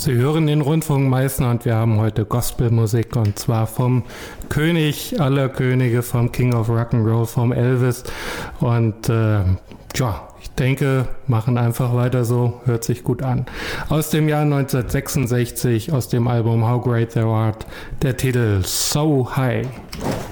Sie hören den Rundfunk Meißner und wir haben heute Gospelmusik und zwar vom König aller Könige, vom King of Rock'n'Roll, vom Elvis. Und ich denke, machen einfach weiter so, hört sich gut an. Aus dem Jahr 1966, aus dem Album How Great Thou Art, der Titel So High.